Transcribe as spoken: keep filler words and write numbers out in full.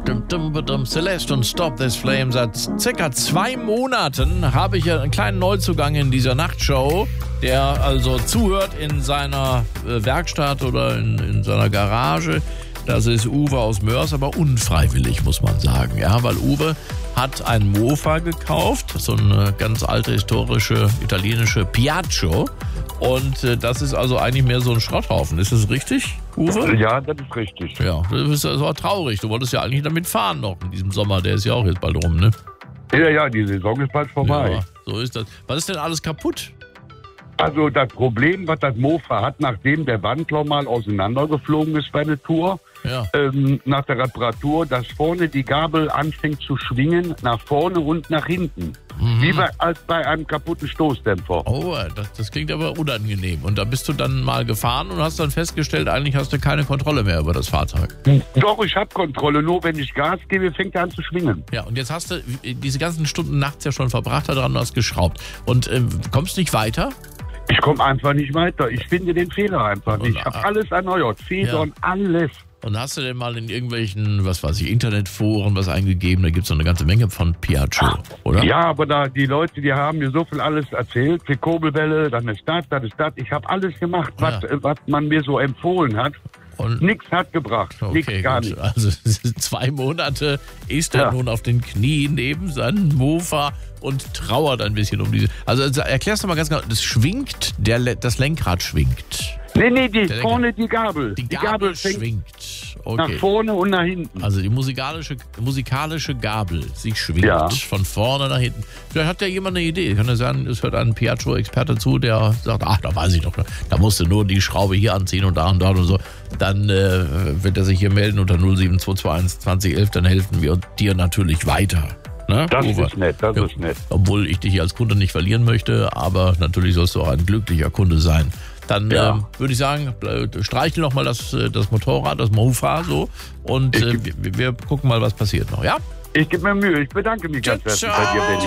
Celeste und Stop This Flame. Seit circa zwei Monaten habe ich ja einen kleinen Neuzugang in dieser Nachtshow, der also zuhört in seiner Werkstatt oder in, in seiner Garage. Das ist Uwe aus Mörs, aber unfreiwillig, muss man sagen. Ja, weil Uwe hat ein Mofa gekauft, so eine ganz alte historische italienische Piaggio. Und äh, das ist also eigentlich mehr so ein Schrotthaufen. Ist das richtig, Uwe? Ja, das ist richtig. Ja, das ist das war traurig. Du wolltest ja eigentlich damit fahren noch in diesem Sommer. Der ist ja auch jetzt bald rum, ne? Ja, ja, die Saison ist bald vorbei. Ja, so ist das. Was ist denn alles kaputt? Also das Problem, was das Mofa hat, nachdem der Wandler mal auseinandergeflogen ist bei der Tour, Ja. ähm, nach der Reparatur, dass vorne die Gabel anfängt zu schwingen, nach vorne und nach hinten. Mhm. Wie bei, als bei einem kaputten Stoßdämpfer. Oh, das, das klingt aber unangenehm. Und da bist du dann mal gefahren und hast dann festgestellt, eigentlich hast du keine Kontrolle mehr über das Fahrzeug. Doch, ich habe Kontrolle, nur wenn ich Gas gebe, fängt er an zu schwingen. Ja, und jetzt hast du diese ganzen Stunden nachts ja schon verbracht daran, du hast geschraubt. Und ähm, kommst nicht weiter? Ich komme einfach nicht weiter. Ich finde den Fehler einfach Und, nicht. Ich habe ah, alles erneuert, Federn, ja. alles. Und hast du denn mal in irgendwelchen, was weiß ich, Internetforen was eingegeben? Da gibt es so eine ganze Menge von Piaggio, oder? Ja, aber da die Leute, die haben mir so viel alles erzählt. Die Kurbelwelle, dann ist das, das ist das. Ich habe alles gemacht, was, Ja. äh, was man mir so empfohlen hat. Und Nichts hat gebracht. okay, Nichts, gar gut. nicht. Also zwei Monate ist er Ja. nun auf den Knien neben seinem Mofa und trauert ein bisschen um diese. Also, also erklärst du mal ganz genau, das schwingt, der, Le- das Lenkrad schwingt. Nee, nee, die Der vorne die Gabel. Die Gabel, fängt schwingt. nach Okay. vorne und nach hinten. Also die musikalische, musikalische Gabel, sie schwingt Ja. von vorne nach hinten. Vielleicht hat ja jemand eine Idee. Kann ja sein, es hört ein Piaggio-Experte zu, der sagt, ach, da weiß ich doch, da musst du nur die Schraube hier anziehen und da und da und so. Dann äh, wird er sich hier melden unter null sieben zwei zwei eins zwanzig elf, dann helfen wir dir natürlich weiter. Ne, Das Uwe? ist nett, das Ja, ist nett. Obwohl ich dich hier als Kunde nicht verlieren möchte, aber natürlich sollst du auch ein glücklicher Kunde sein. Dann Ja. ähm, würde ich sagen, ble- streichel noch mal das, äh, das Motorrad, das Mofa so und Ich äh, geb- wir, wir gucken mal, was passiert noch, ja? Ich gebe mir Mühe. Ich bedanke mich ganz herzlich bei dir, Benny.